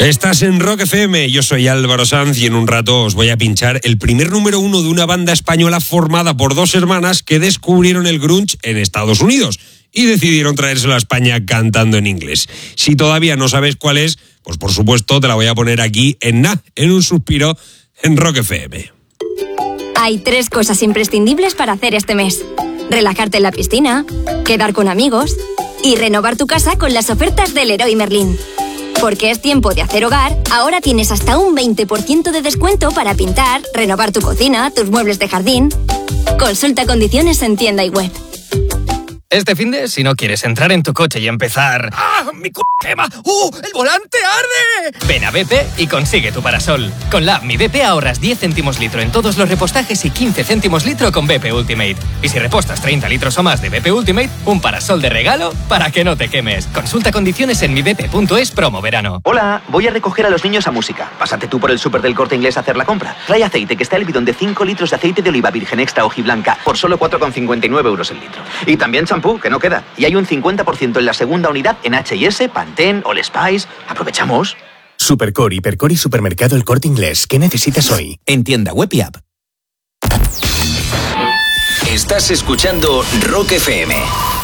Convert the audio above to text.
Estás en Rock FM, yo soy Álvaro Sanz y en un rato os voy a pinchar el primer número 1 de una banda española formada por dos hermanas que descubrieron el grunge en Estados Unidos y decidieron traérselo a España cantando en inglés. Si todavía no sabes cuál es, pues por supuesto te la voy a poner aquí en un suspiro en Rock FM. Hay 3 cosas imprescindibles para hacer este mes: relajarte en la piscina, quedar con amigos y renovar tu casa con las ofertas del Leroy Merlin. Porque es tiempo de hacer hogar, ahora tienes hasta un 20% de descuento para pintar, renovar tu cocina, tus muebles de jardín. Consulta condiciones en tienda y web. Este finde, si no quieres entrar en tu coche y empezar... ¡Ah, mi quema! ¡El volante arde! Ven a BP y consigue tu parasol. Con la app Mi BP ahorras 10 céntimos litro en todos los repostajes y 15 céntimos litro con BP Ultimate. Y si repostas 30 litros o más de BP Ultimate, un parasol de regalo para que no te quemes. Consulta condiciones en mibp.es promo verano. Hola, voy a recoger a los niños a música. Pásate tú por el súper del Corte Inglés a hacer la compra. Trae aceite, que está el bidón de 5 litros de aceite de oliva virgen extra hojiblanca por solo 4,59 euros el litro. Y también champú, que no queda. Y hay un 50% en la segunda unidad en H&S, Pantene, All Spice. ¿Aprovechamos? Supercore, Hipercore y Supermercado El Corte Inglés. ¿Qué necesitas hoy? En tienda web y app. Estás escuchando Rock FM.